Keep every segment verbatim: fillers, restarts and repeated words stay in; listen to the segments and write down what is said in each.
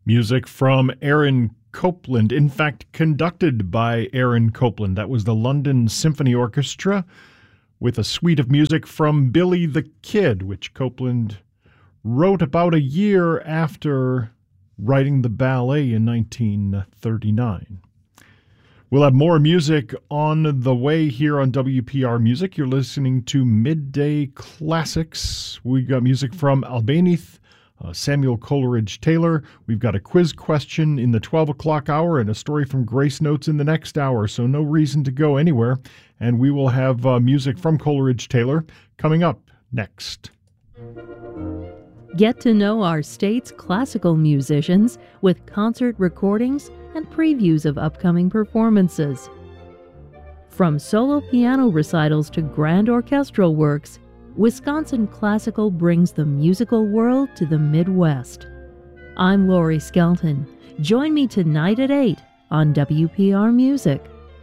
Music from Aaron Copland, in fact, conducted by Aaron Copland. That was the London Symphony Orchestra with a suite of music from Billy the Kid, which Copland wrote about a year after writing the ballet in nineteen thirty-nine. We'll have more music on the way here on W P R Music. You're listening to Midday Classics. We got music from Albanith, Uh, Samuel Coleridge Taylor. We've got a quiz question in the twelve o'clock hour and a story from Grace Notes in the next hour, so no reason to go anywhere. And we will have uh, music from Coleridge Taylor coming up next. Get to know our state's classical musicians with concert recordings and previews of upcoming performances. From solo piano recitals to grand orchestral works, Wisconsin Classical brings the musical world to the Midwest. I'm Lori Skelton. Join me tonight at eight on W P R Music.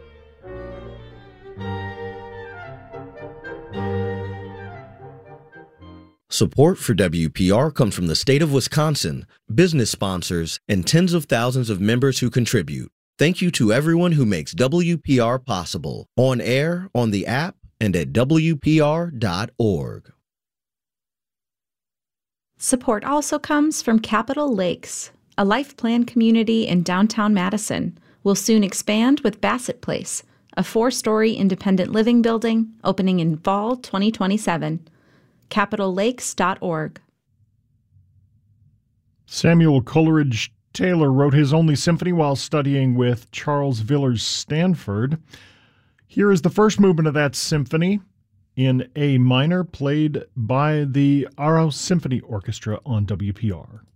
Support for W P R comes from the state of Wisconsin, business sponsors, and tens of thousands of members who contribute. Thank you to everyone who makes W P R possible, on air, on the app, and at W P R dot org. Support also comes from Capitol Lakes, a life plan community in downtown Madison. Will soon expand with Bassett Place, a four-story independent living building opening in fall twenty twenty-seven. capitol lakes dot org. Samuel Coleridge Taylor wrote his only symphony while studying with Charles Villers Stanford. Here is the first movement of that symphony in A minor, played by the Aarhus Symphony Orchestra on W P R.